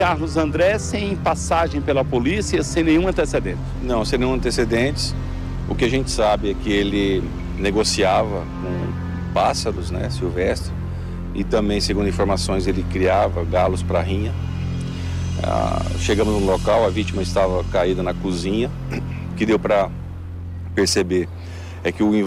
Carlos André sem passagem pela polícia, sem nenhum antecedente. Não, sem nenhum antecedentes. O que a gente sabe é que ele negociava com pássaros, né, silvestres, e também, segundo informações, ele criava galos para rinha. Chegamos no local, a vítima estava caída na cozinha. O que deu para perceber é que o